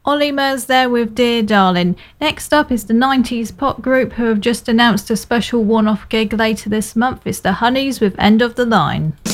Ollie Murs there with Dear Darling. Next up is the 90s pop group who have just announced a special one-off gig later this month. It's the Honeys with End of the Line.